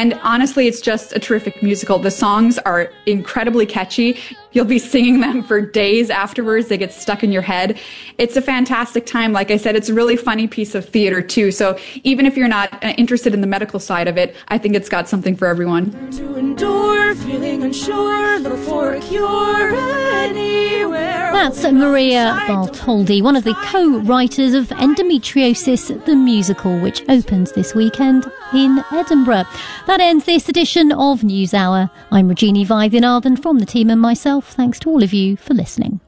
And honestly, it's just a terrific musical. The songs are incredibly catchy. You'll be singing them for days afterwards. They get stuck in your head. It's a fantastic time. Like I said, it's a really funny piece of theater too. So even if you're not interested in the medical side of it, I think it's got something for everyone. To endure, feeling unsure, look for a cure anywhere. That's Maria Bartholdi, one of the co-writers of Endometriosis, the musical, which opens this weekend in Edinburgh. That ends this edition of NewsHour. I'm Regina Vaidyanathan from the team and myself. Thanks to all of you for listening.